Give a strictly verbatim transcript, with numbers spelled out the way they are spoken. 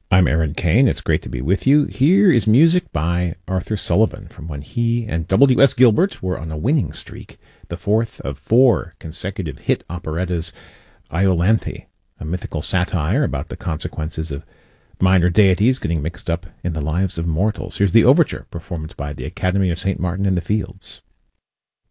I'm Aaron Kane. It's great to be with you. Here is music by Arthur Sullivan from when he and W S. Gilbert were on a winning streak, the fourth of four consecutive hit operettas, Iolanthe, a mythical satire about the consequences of minor deities getting mixed up in the lives of mortals. Here's the overture, performed by the Academy of Saint Martin in the Fields.